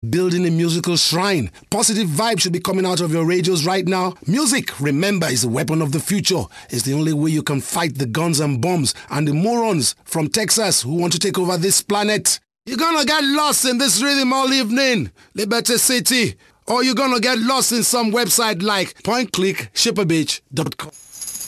building a musical shrine. Positive vibes should be coming out of your radios right now. Music, remember, is the weapon of the future. It's the only way you can fight the guns and bombs and the morons from Texas who want to take over this planet. You're gonna get lost in this rhythm all evening, Liberty City, or you're gonna get lost in some website like pointclickshipperbitch.com.